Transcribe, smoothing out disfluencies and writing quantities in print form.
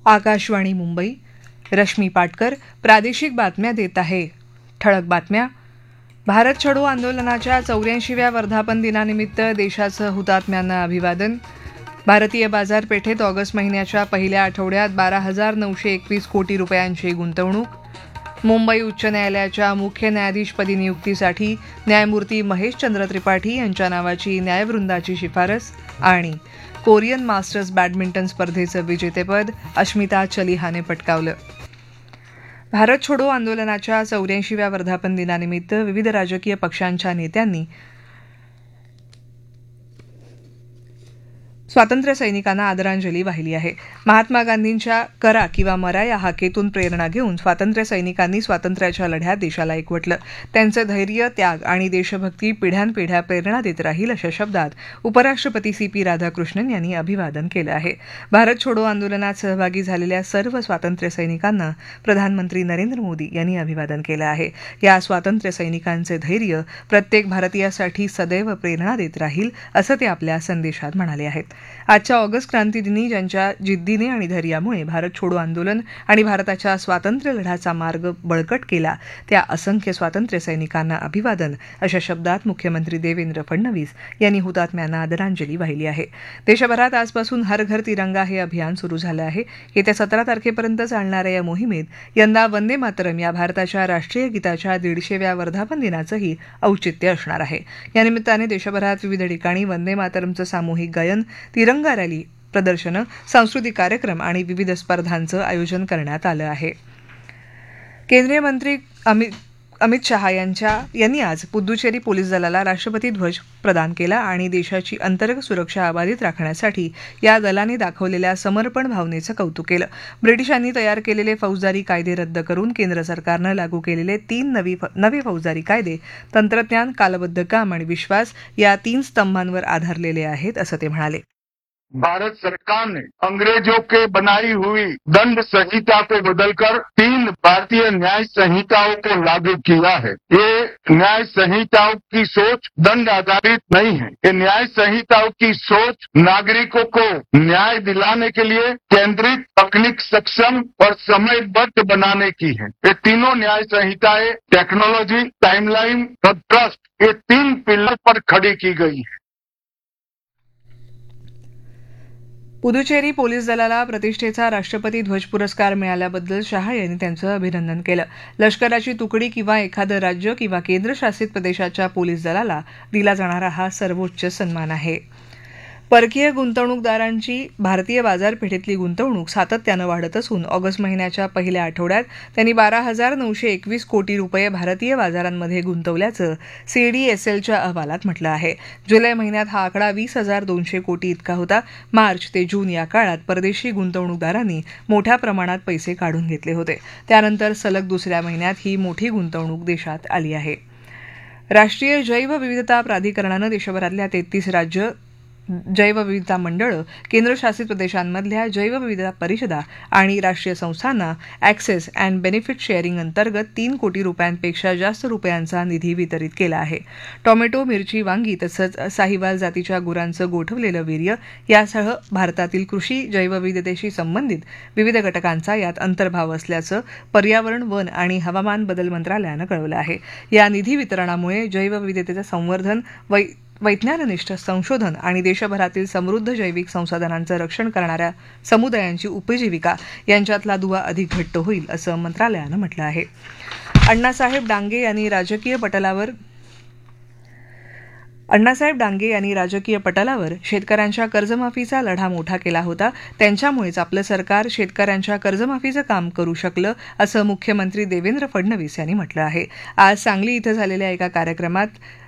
आकाशवाणी मुंबई. रश्मी पाटकर प्रादेशिक बातम्या देत आहे. ठळक बातम्या. भारत छोडो आंदोलनाच्या 84व्या वर्धापन दिनानिमित्त देशाचं हुतात्म्यांना अभिवादन. भारतीय बाजारपेठेत ऑगस्ट महिन्याच्या पहिल्या आठवड्यात 12,921 कोटी रुपयांची गुंतवणूक. मुंबई उच्च न्यायालयाच्या मुख्य न्यायाधीशपदी नियुक्तीसाठी न्यायमूर्ती महेशचंद्र त्रिपाठी यांच्या नावाची न्यायवृंदाची शिफारस. आणि कोरियन मास्टर्स बॅडमिंटन स्पर्धेचं विजेतेपद अश्मिता चलिहाने पटकावलं. भारत छोडो आंदोलनाच्या 84व्या वर्धापन दिनानिमित्त विविध राजकीय पक्षांच्या नेत्यांनी स्वातंत्र्य सैनिकांना आदरांजली वाहिली आहे. महात्मा गांधींच्या करा किंवा मरा या हाकेतून प्रेरणा घेऊन स्वातंत्र्य सैनिकांनी स्वातंत्र्याच्या लढ्यात देशाला एकवटलं. त्यांचं धैर्य, त्याग आणि देशभक्ती पिढ्यानपिढ्या प्रेरणा देत राहील अशा शब्दात उपराष्ट्रपती CP राधाकृष्णन यांनी अभिवादन केलं आहे. भारत छोडो आंदोलनात सहभागी झालेल्या सर्व स्वातंत्र्य सैनिकांना प्रधानमंत्री नरेंद्र मोदी यांनी अभिवादन केलं आहे. या स्वातंत्र्य सैनिकांचे धैर्य प्रत्येक भारतीयासाठी सदैव प्रेरणा देत राहील असं ते आपल्या संदेशात म्हणाले आहेत. आजच्या ऑगस्ट क्रांती दिनी ज्यांच्या जिद्दीने आणि धैर्यामुळे भारत छोडो आंदोलन आणि भारताच्या स्वातंत्र्य लढ्याचा मार्ग बळकट केला त्या असंख्य स्वातंत्र्य सैनिकांना अभिवादन अशा शब्दात मुख्यमंत्री देवेंद्र फडणवीस यांनी हुतात्म्यांना आदरांजली वाहिली आहे. देशभरात आजपासून हर घर तिरंगा हे अभियान सुरू झालं आहे. येत्या 17 तारखेपर्यंत चालणाऱ्या या मोहिमेत यंदा वंदे मातरम या भारताच्या राष्ट्रीय गीताच्या 150व्या वर्धापन दिनाचंही औचित्य असणार आहे. या निमित्ताने देशभरात विविध ठिकाणी वंदे मातरमचं सामूहिक गायन, तिरंगा रॅली, प्रदर्शनं, सांस्कृतिक कार्यक्रम आणि विविध स्पर्धांचं आयोजन करण्यात आलं आहे. केंद्रीय मंत्री अमित शहा यांनी आज पुद्दुचेरी पोलीस दलाला राष्ट्रपती ध्वज प्रदान केला आणि देशाची अंतर्गत सुरक्षा अबाधित राखण्यासाठी या दलाने दाखवलेल्या समर्पण भावनेचं कौतुक केलं. ब्रिटिशांनी तयार केलेले फौजदारी कायदे रद्द करून केंद्र सरकारनं लागू केलेले 3 नवे फौजदारी कायदे तंत्रज्ञान, कालबद्ध काम आणि विश्वास या 3 स्तंभांवर आधारलेले आहेत असं ते म्हणाले. भारत सरकार ने अंग्रेजों के बनाई हुई दंड संहिता को बदलकर 3 भारतीय न्याय संहिताओं को लागू किया है. ये न्याय संहिताओं की सोच दंड आधारित नहीं है. ये न्याय संहिताओं की सोच नागरिकों को न्याय दिलाने के लिए केंद्रित, तकनीक सक्षम और समयबद्ध बनाने की है. ये तीनों न्याय संहिताएं टेक्नोलॉजी, टाइमलाइन और ट्रस्ट, ये 3 पिलर पर खड़ी की गई है. पुदुचेरी पोलीस दलाला प्रतिष्ठेचा राष्ट्रपती ध्वज पुरस्कार मिळाल्याबद्दल शहा यांनी त्यांचं अभिनंदन केलं. लष्कराची तुकडी किंवा एखादं राज्य किंवा केंद्रशासित प्रदेशाच्या पोलीस दलाला दिला जाणारा हा सर्वोच्च सन्मान आहे. परकीय गुंतवणूकदारांची भारतीय बाजारपेठेतली गुंतवणूक सातत्यानं वाढत असून ऑगस्ट महिन्याच्या पहिल्या आठवड्यात त्यांनी 12,921 कोटी रुपये भारतीय बाजारांमध्ये गुंतवल्याचं CDSLच्या अहवालात म्हटलं आहे. जुलै महिन्यात हा आकडा 20,200 कोटी इतका होता. मार्च ते जून या काळात परदेशी गुंतवणूकदारांनी मोठ्या प्रमाणात पैसे काढून घेतले होते. त्यानंतर सलग दुसऱ्या महिन्यात ही मोठी गुंतवणूक देशात आली आहे. राष्ट्रीय जैवविविधता प्राधिकरणानं देशभरातल्या 33 राज्य, जैवविविधता मंडळं, केंद्रशासित प्रदेशांमधल्या जैवविविधता परिषदा आणि राष्ट्रीय संस्थांना ॲक्सेस अँड बेनिफिट शेअरिंग अंतर्गत 3 कोटी रुपयांपेक्षा जास्त रुपयांचा निधी वितरित केला आहे. टोमॅटो, मिरची, वांगी तसंच साहिवाल जातीच्या गुरांचं गोठवलेलं वीर्य यासह भारतातील कृषी जैवविविधतेशी संबंधित विविध घटकांचा यात अंतर्भाव असल्याचं पर्यावरण, वन आणि हवामान बदल मंत्रालयानं कळवलं आहे. या निधी वितरणामुळे जैवविविधतेचं संवर्धन, वैज्ञानिक संशोधन आणि देशभरातील समृद्ध जैविक संसाधनांचं रक्षण करणाऱ्या समुदायांची उपजीविका यांच्यातला दुवा अधिक घट्ट होईल असं मंत्रालयानं म्हटलं आहे. अण्णासाहेब डांगे यांनी राजकीय पटलावर शेतकऱ्यांच्या कर्जमाफीचा लढा मोठा केला होता. त्यांच्यामुळेच आपलं सरकार शेतकऱ्यांच्या कर्जमाफीचं काम करू शकलं असं मुख्यमंत्री देवेंद्र फडणवीस यांनी म्हटलं आहे. आज सांगली इथं झालेल्या एका कार्यक्रमात